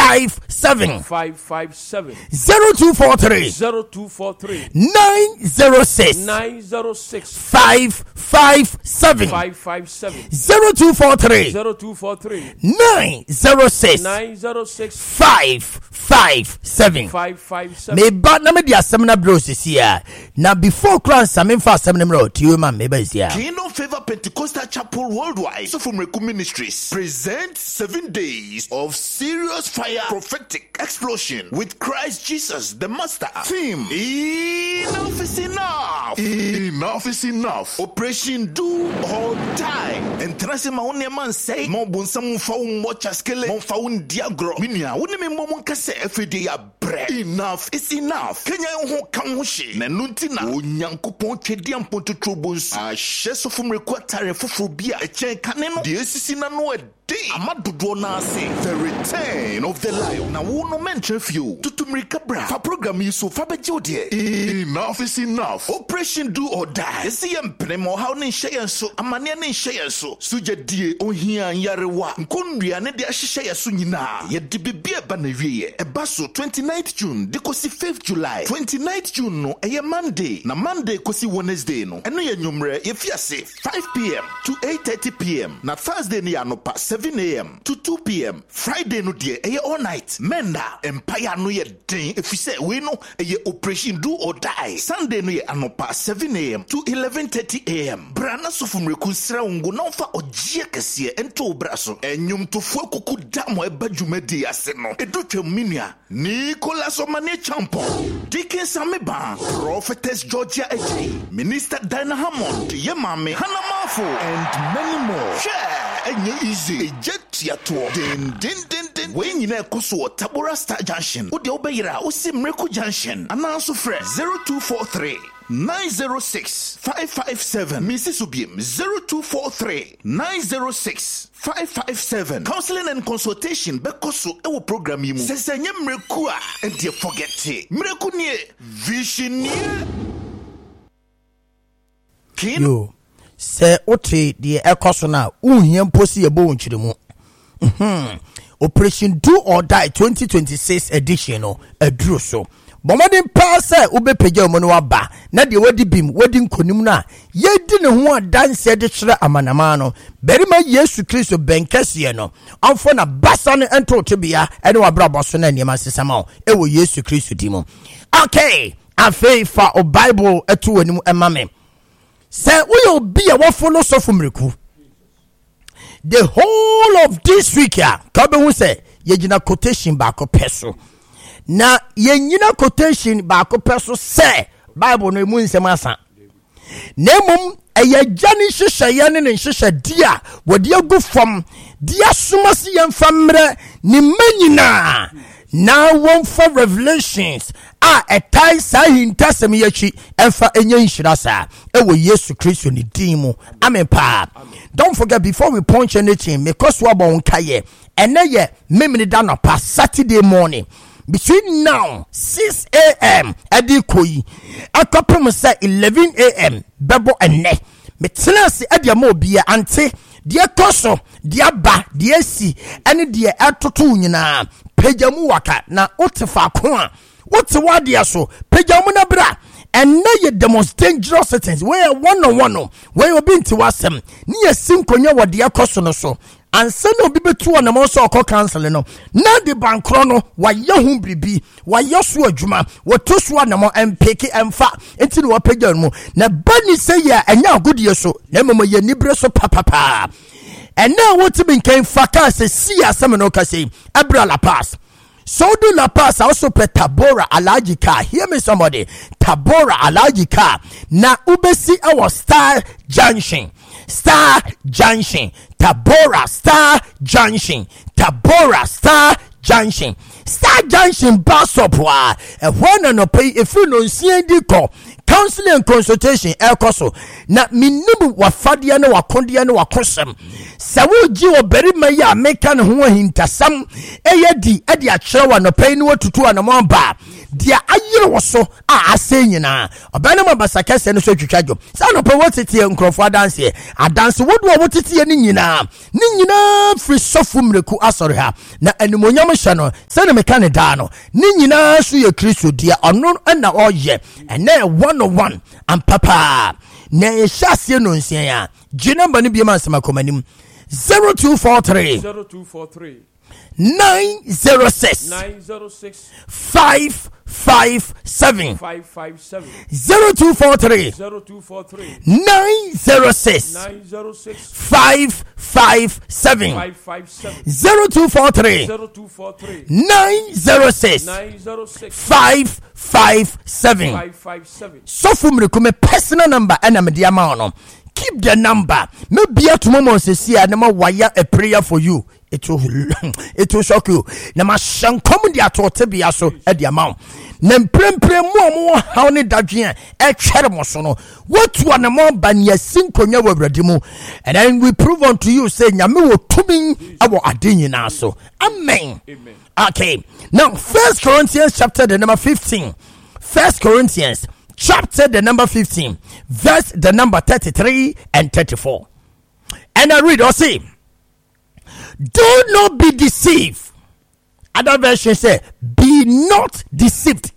557 557 0243 906 557 0243 906 557 me ba na me dia semna bros here na before class am fa semna me to you man me ba here Kingdom Favor Pentecostal Chapel Worldwide so from Reku Ministries present 7 days of serious fire prophetic explosion with Christ Jesus the Master. Theme: enough is enough. Enough is enough. Operation Do or Die. And Trasi Maone man say mo bunsamu fa mo chaskele mo fa un diagro minia woni me mo kase everyday ya bre. Enough is enough. Kenya ho kan ho hye na nuntina onyankopon twedi amponto trobons a hye so from Reku atare foforo bia e chen kane no de esisi na no Amadudo na say the return of the lion. Na wo no mention few. Tutumrika bra. For program you so fa beje de. Enough is enough. Operation Do or Die. See em premo how ne share so. Amane ne share so. Suje die ohia yarewa. Nkondua ne de ahye yeso nyina. Ye de bibia ba na wiye. Eba so 29th June de kosi 5th July. 29th June no eye Monday. Na Monday kosi Wednesday no. Eno ye nwumre ye fiase 5 p.m. to 8:30 p.m. Na Thursday ne anopa 7 a.m. to 2 p.m. Friday no dear all night. Menda empire no ye den if you say we know a Operation Do or Die. Sunday no ye anopa 7 a.m. to 11:30 a.m. Brana so from Rekusra ungo na fa ogie kese ento braso. Enyum to fo kuku damo e badwumadi ase no. Edotwa minia Nicholas Omane Champon. Deacon Sameba, Prophetess Georgia Eje, Minister Dana Hammond, Yemame Hanamafo, and many more. Share enye easy. Jet ya to din. When you know Koso Tabora Star Junction, Udi Obeyra, Usi Mreku Junction, announce fresh 0243 906 557. Mrs. Ubim 0243 906 557. Counseling and consultation Bekoso ewo program yimu. Sesenye mreku a and you forget it. Mreku nie visioneer. Yo se ote de ekoso na unhia mposi ebo wonchiremu. Operation Do or Die 2026 edition no aduro so. Bomodin pass ube peja omo no aba na de wadi bim wadi nkonim na yedi ne ho adanse de kyerɛ amanama no berima Yesu Kristo benkɛse no amfo na basa no ento tebia ene wabrabɔ so na niema sesama ewo Yesu Kristo di mu. Okay, afei fa o Bible etu wanim emame say we obi a wo follow so from Reku the whole of this week ya ka be hu say yegina quotation back peso na yenyina quotation back peso say Bible no mu nsem asa na mum eyagani hyehyɛ ne nhyehyɛ dia wode agu fam dia somasi yemfa mre ni manyina na one for Revelations etai sa hintasem yachi emfa enya nhira sa ewo Yesu Kristo ni dimu amen pa. Don't forget before we punch anything because we about nkaye ene ye memini da no pa Saturday morning between now 6 a.m. edi koyi akopem say 11 a.m. bebo ene metenase edi ama obia ante die koso die ba die si ene die atoto nyina pejamu waka na otefa ko a what's what dia so pejamuna bra and na the most dangerous settings where one on one where you been to wasem ni asinkonya wode akoso no so ansa no bi betu na mo so okọ cancel no na de bankro no wa yahu bribi wa yeso adwuma wa toso na mo empeke emfa enti no peja no na bani say ya enya agudie so na memo ye nibre so papa and now what been came faka say see asem no ka say abra la pass. So do La Paz also play Tabora Alajika. Hear me somebody. Tabora Alajika. Na ubesi our Star Junction. Star Junction. Tabora Star Junction. Tabora Star Junction. Star Junction bus up wa. E one no pay if you no see di ko. counseling and consultation ekoso na minimu wafadia na wakondia na wakosem sawo ji oberima ya meka ne ho ahintasam eyedi ade akyerewa no pay ni watutu anamo ba dia ayere woso a asenyina obana mabasa kese no so twitwadwo sa no pe wotetie nkrofo adanse adanse wodu wotetie ni nyina free sofu mreku asori ha na animonyam hye no se ne meka ne da no ni nyina so ye Kristo dia ono na oye ene 101 ampapa na yehyasie no nsia ya gi number ni biema nsema komanim 0243 906 557 0243 906 557 0243 906 557 Sofu mrekume personal number ena media maono. Keep the number. Maybe tomorrow see I never wire a prayer for you. It will shock you. Nama shankom dia tote bia so e dia mawo. Nem prempre mo how ne dadwen e twere mo so no. What one more ban yasin konya wawrade mu. And then we prove unto you say nyame wo tumi awo adenyi na so. Amen. Amen. Okay. Now 1 Corinthians chapter the number 15. 1 Corinthians chapter the number 15, verse the number 33 and 34. And I read or say, do not be deceived. Other version say, be not deceived.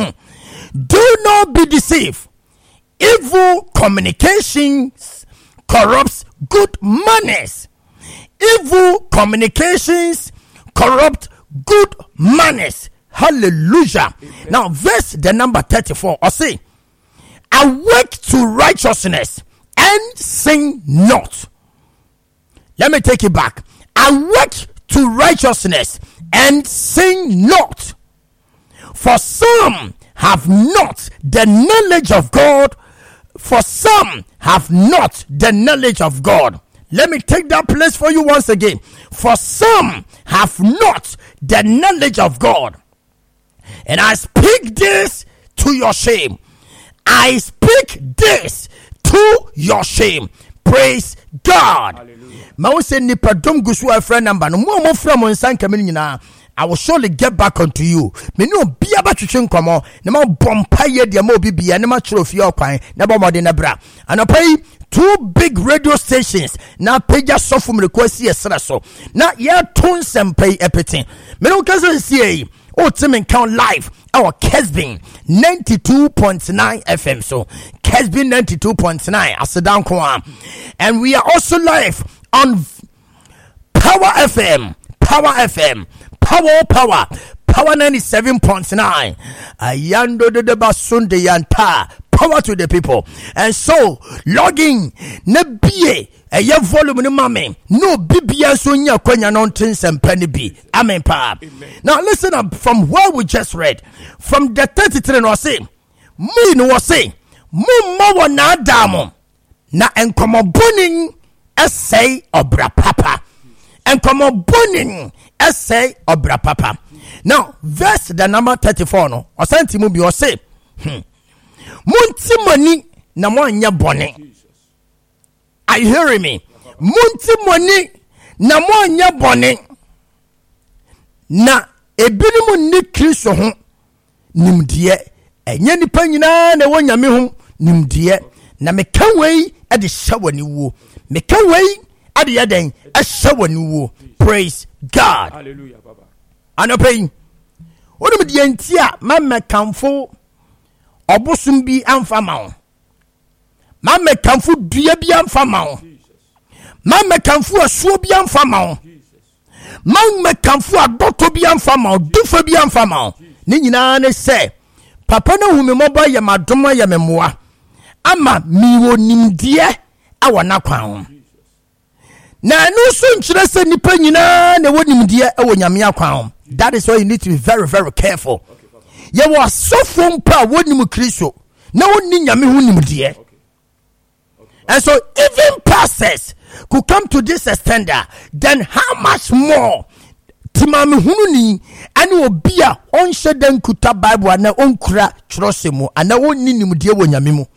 Do not be deceived. Evil communications corrupts good manners. Evil communications corrupt good manners. Hallelujah. Amen. Now verse the number 34 or say, awake to righteousness and sin not. Let me take it back. Awake to righteousness and sin not. For some have not the knowledge of God. For some have not the knowledge of God. Let me take that place for you once again. For some have not the knowledge of God. And I speak this to your shame. I speak this to your shame. Praise God. Ma say nipa dom gusu a friend number no mo from nsan kamen nyina. I will surely get back unto you. Me no bia ba twetwe nkomo na ma bompa ye de ma obi bia na ma kyerɛ ofie okwan na ba mode na bra. Anopai 2 big radio stations na peja sofum request yesra so. Na ye ton sempei epete. Me no kase sie oh, Tim count live our Kesbin 92.9 FM. So Kesbin 92.9 as a down kwa. And we are also live on Power FM. Power 97.9. Ayando de basunde yanta. Power to the people. And so logging nebie a year volume no mame no bibia so nya kwanya nonsense and penny be. Amen pa. Now listen up from where we just read from the 33 no say me no say mumma wona damo na enkomo bonin essay obra papa enkomo bonin essay obra papa. Now verse the number 34 no osanti mu bi o say Munti money na mwanya bone. Are you hearing me? Munti money na mwanya bone. Na ebinimu ni Kristo ho nimdie. Enye nipa nyina na wo nyame ho nimdie. Na meka wei ade hyawani wo. Meka wei ade yaden ahyawani wo. Praise God. Hallelujah baba. Anopai. Wonu de ntia ma mekamfo obosum bi amfa mawo ma mekamfo dua bi amfa mawo ma mekamfo asuo bi amfa mawo ma mekamfo adoto bi amfa mawo dufa bi amfa mawo ne nyina ne se papa na hu me moba ye madoma ye memoa ama miwo nimdie awona kwan na no so nkyere se nipa nyina na wonimdie awo nyame akwan. That is why you need to be very very careful. Ye was so from pa woni Kristo na woni nyame hu nimdie. And so even pastors could come to this extender, then how much more timame hunu ni ane obi a onhye den kuta Bible na onkura kyerosemu ana onni nimdie wɔ nyame mu.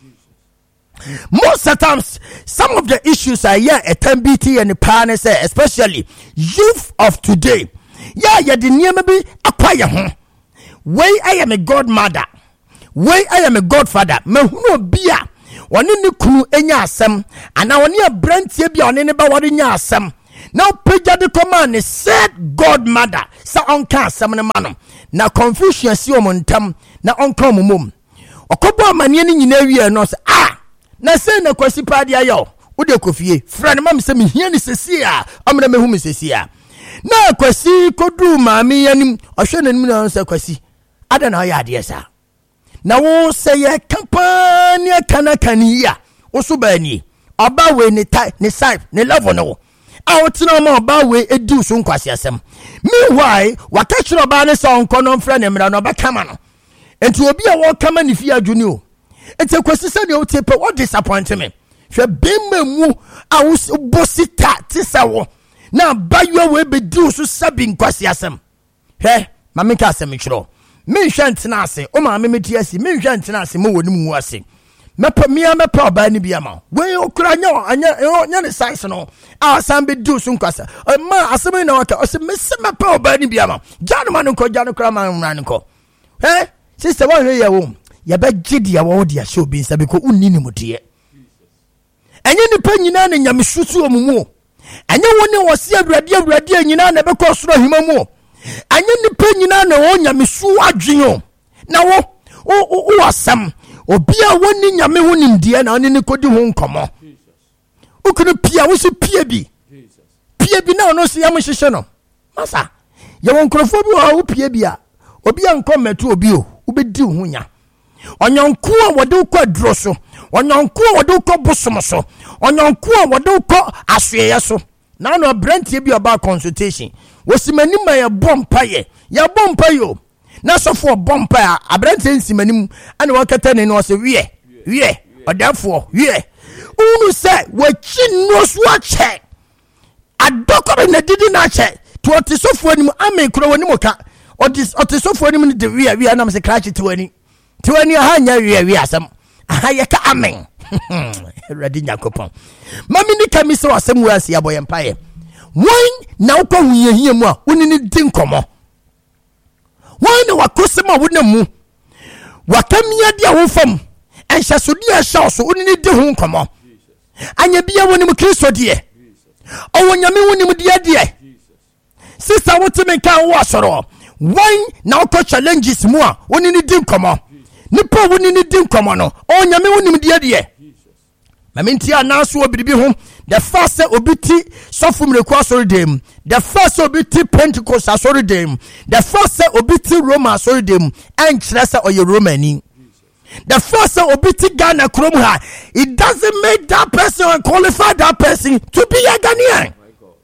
Most of the times, some of the issues are here at MBT and the partners, especially youth of today. Yeah, the name be acquire home. Way I am a godmother. Way I am a godfather. Me huno bia. Wani ni kunu enya asem. Ana wani a brand ye bia wani neba wani nya asem. Now peja the command is said godmother. Sa onka asem ne mano. Na confusion si omontam. Na onka omumum. Okobo amanye ni nyina wie no se na say na kwasi padi ayo wode kofie friend mam se me hia ni sesi a amna mehu me sesi a na kwasi kodu maami yanim ohwe nanim na se kwasi ada na ya de sa na wo se ye kampanya kanakani ya wo so ba ni oba we ni tai ni side ni level no a wotina ma oba we edi so nkwasi asem meanwhile wakachiro ba ne so onkono friend emra no ba kama no enti obi a wo kama ni fia adwuni o. It's a question said you tape what disappointed me. She been mu I was bossita tisawo. Now buy your way be do so sabin kwasiasem. Hey, mami ka asem chro. Me hwantina ase, o ma me metiasi, me hwantina ase mo woni mu ase. Mepa mia mepa ba ni bia ma. We okura nya ne size no. A san be do so nkwasa. Ma asem na waka, o se me se mepa ba ni bia ma. Janu man nko janu kra man nko. Hey, sister wa hwe ya wo. Ya ba gidi ya wo dia show bin sabe ko unni ni mudie enye ni pa nyina na nyamesusu omumu enye woni wo se awurade nyina na be ko soro himamu enye ni pa nyina na wo nyamesu adwen na wo wasam obi a woni nyame ho nimdie na oni ni kodi ho nkomo ukunu pia wo se pia bi na ono se yam hyehye no masa ye won krofo bi wo pia bi a obi an kometu obi o ubedi ho nya onyanku a wode ukọ aduro so onyanku a wode ukọ bosom so onyanku a wode ukọ asweye so na no brantie bi oba consultation wosimani ma ya bompaye o na sofo bompaye abrantie nsimanim ane wakata ne no se wie odafo wie unu se wachi no so ache adokoro na didi na ache to otisofo anim ame kro wani moka otisofo anim ne de wie na me se krachi tiwani tiwani hanya wie asem ahaya ka amen ready nyakopon mami ni kamisa wasem wasi aboye mpaye won na ukọ huyehie mu a woni ni din komo won na wakosema wona mu wakamia dia wo fam enhyasodi a shaoso woni ni din ho komo anya bia woni mu Kristo die owo nyame woni mu die sister wotime kan wo asoro won na ukọ challenges mu a woni ni din komo nipa woni ni din komo no o nyame wonim die maminti anaso obiribi ho the first obiti sofumreku asori dem the first obiti Pentecost asori dem the first obiti Roma asori dem enkyere se oye Romani the first obiti Ghana krom ha it doesn't make that person and qualify that person to be a Ghanaian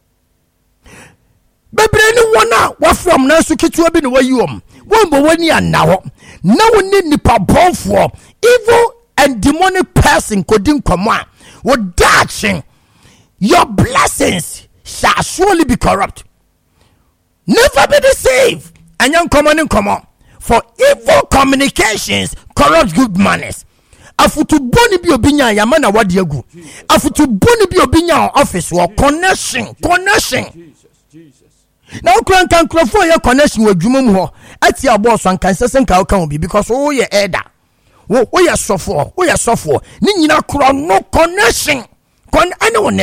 bebre ni wona wa from na so ketua bi ne wayiom wombo wani anawo na woni nipa bonfo evil and demonic person kodin koma would dashing your blessings shall surely be corrupt, never be deceived, and young common for evil communications corrupt good manners. Afutu boni bi obinya yamana wadiagu afutu boni bi obinya office or connection now kan crofo your connection with jumum ho ati abo so kan sesen ka kan bi because wo ye elder wo ye sofo ni nyina kro no connection anyone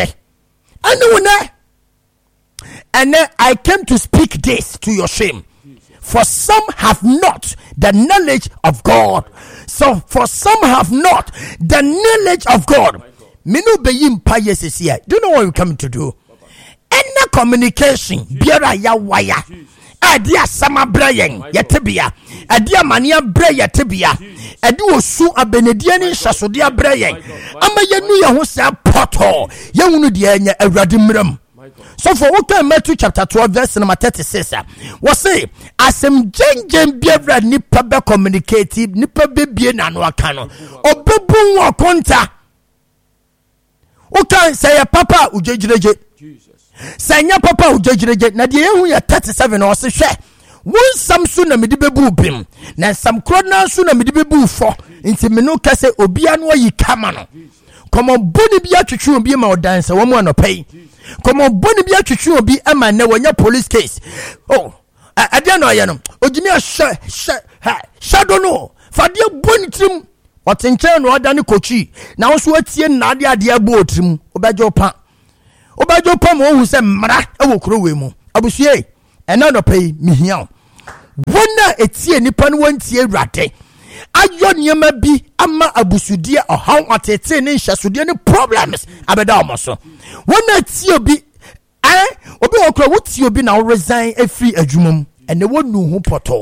and then I came to speak this to your shame. For some have not the knowledge of God. So for some have not the knowledge of God. Minu beyim pa yeses here. Do you know what you're coming to do? Any communication, biara ya waya. Adia sama brayen yetebia. Adia mania bray yetebia. Adi osu abenediani shasodia brayen. Ama yenu ya ho se poto. Ya unu de enya awrade mram. So for okay, Matthew chapter 12 verse number 36 was say asem jenjen biara nipa be communicative nipa be bie na no aka no obebu wa konta okay say papa ujejireje Sanya papa ujajire na de ehu ya 37 na ose hwe won sam so na mede bebu bim na sam kro na so na mede bebu fo nti me no kase obia no yi kama no komo boni bia twetwe obi ma odanse wo mu anopai komo boni bia twetwe obi ama na wanya police case oh adia no ye no ogimi shadow no fade boni trim otenche no odane kochi na wo so atie na ade abo trim obajo pa mo hu se mra ewo kro we mu abusue ena no pay mihia wona etie nipa no wantie awrade ayo niema bi ama abusudie ohaw atete ne nhasudie ne problems abeda omoso wona tie obi obi okro wotie obi na resign afri adwumam ene wonu hu poto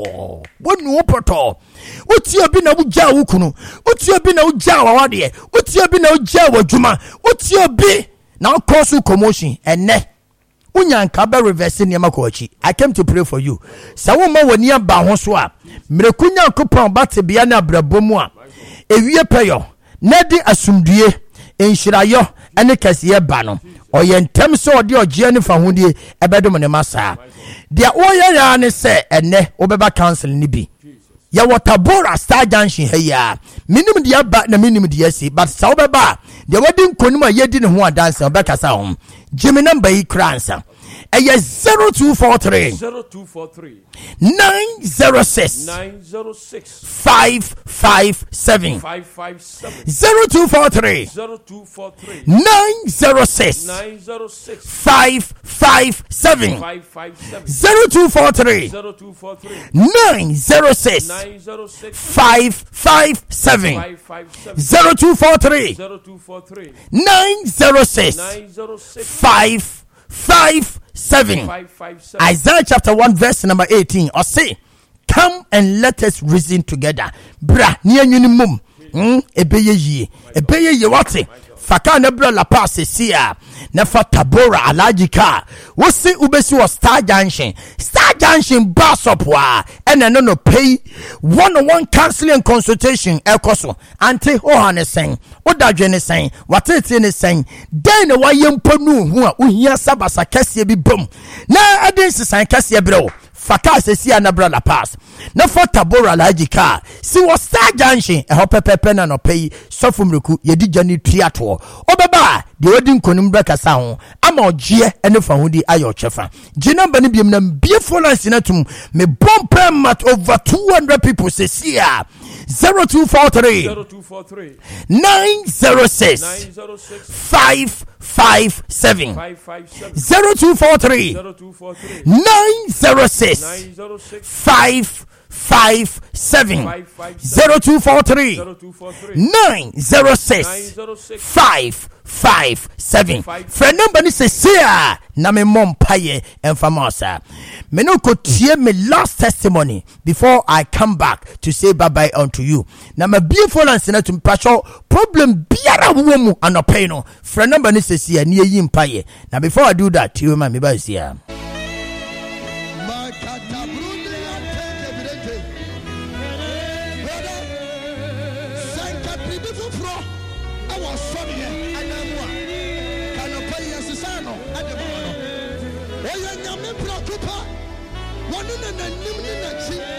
wotie obi na wugya wukunu wotie obi na wugya wawade wotie obi na wugya wadwuma wotie obi now cause commotion and ne unyanka be reverse niam akwachi. I came to pray for you. Sawo ma woni aba ho so a mrekunya kopon batebia na abrabomu a ewie peyo na di asumdue enhirayo ene kase ba no oyentem so ode ogie ne fa hodie ebedom ne masa dia oye ya ne se ene obeba council ni bi ya Watabora Star Junction heya minim dia ba na minim dia si but sa obeba dia wadin konima yedi ne ho adanse obeka sa hom Jimmy number yi kransa eye 0243 906 557 0243 906 557 0243 906 557 0243 906 557 Isaiah chapter 1 verse number 18 or say come and let us reason together bra ni anwini mum ebeye ye wate faka na bra la pass sia na fa Tabora alajika wosi ubesi wo Star Junction bus up wa ene no pay one-on-one counseling and consultation ekoso ante ohane sen odadwe ne sen watete ne sen den na wayempo nu hu a ohia sabasa kase bi bom na adin sesan kase brɛ faka sesi anabra la pass na for Tabora lajika si wo Star Junction ho pepepe na no pay sofumreku yedi jani triato obeba de odi nkonum brekasa ho ama ogie ene fa hodi ayo chefa gina ba ne biem na beautiful natum me bompe mat over 200 people sesi 0243 906 557 0243 906 557 0243 906 557 friend number ni sesia na me mompaye enfamasa me no ko tie me last testimony before I come back to say bye bye unto you na me beautiful and na to mpacho problem biara wo mu anopai no friend number ni sesia ni yi mpaye na before I do that you ma me ba sia Oya nyame preocupa woni na nanim ni na chi